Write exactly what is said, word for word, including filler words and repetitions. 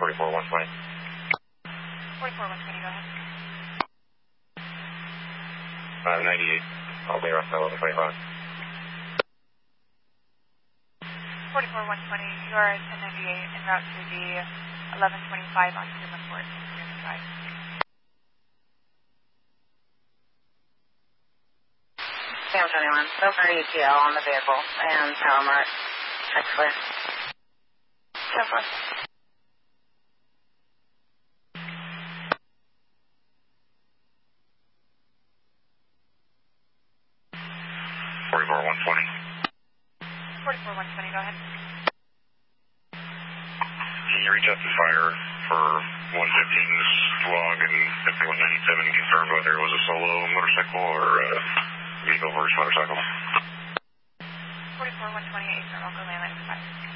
forty-four one twenty. forty-four one twenty, go ahead. Uh, ninety-eight, all day route eleven twenty-five. forty-four one twenty, you are at ten ninety-eight en route to the eleven twenty-five on Truman Port. Sam twenty-one, Silver E T L on the vehicle and power mark. Check clear. ten four. forty-four one twenty. forty-four one twenty, go ahead. Can you reach out to fire for one fifteen's log and fifty-one ninety-seven and confirm whether it was a solo motorcycle or a vehicle versus motorcycle? forty-four one twenty, Eastern Local Land Line five.